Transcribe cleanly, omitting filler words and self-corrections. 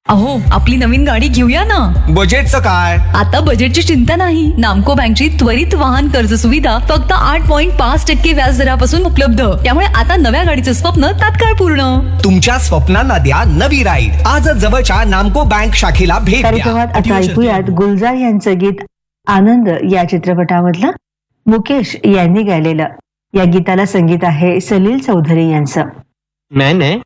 अहो, आपली नवीन गाडी घेऊया ना. बजेटचं काय? आता बजेटची चिंता नाही. नामको बँकची त्वरित वाहन कर्ज सुविधा फक्त 8.5% व्याज दरापासून उपलब्ध. त्यामुळे आता नव्या गाडीचं स्वप्न तात्काळ पूर्ण. तुमच्या स्वप्नांना द्या नवी राईड. आजच जवळच्या नामको बँक शाखेला भेट द्या. कार्यक्रमात आता ऐकूयात गुलजार यांचं गीत आनंद या चित्रपटामधलं मुकेश यांनी गायलेलं. या गीताला संगीत आहे सलील चौधरी यांचं. मैंने